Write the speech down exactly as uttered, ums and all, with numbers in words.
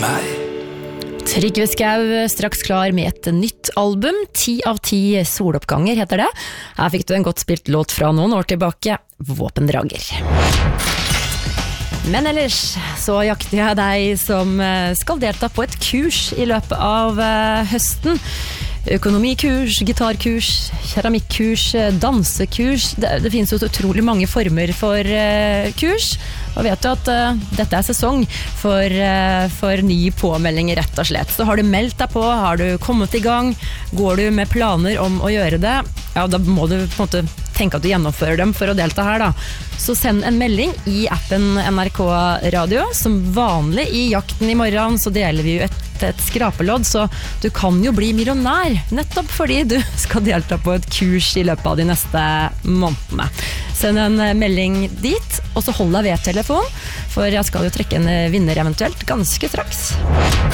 meg. Trygve Skau straks klar med et nytt album. Ti av ti soloppganger heter det. Her fikk du en godt spilt låt fra noen år tilbake, Våpendrager. Men ellers så jakter jeg deg som skal delta på et kurs i løpet av høsten. Økonomikurs, gitarkurs, keramikkurs, dansekurs. Det, det finnes jo utrolig mange former for uh, kurs. Og vet du at uh, dette er sesong for, uh, for nye påmeldinger, rett og slett. Så har du meldt deg på, har du kommet i gang, går du med planer om å gjøre det, ja, da må du på en måte tenke at du gjennomfører dem for å delta her da. Så send en melding i appen N R K Radio. Som vanlig i Jakten i morgen så deler vi jo et, et skrapelodd, så du kan jo bli millionær, nettopp fordi du skal delta på et kurs i løpet av de neste månedene. Send en melding dit, og så hold deg ved telefon, for jeg skal jo trekke en vinner eventuelt ganske straks.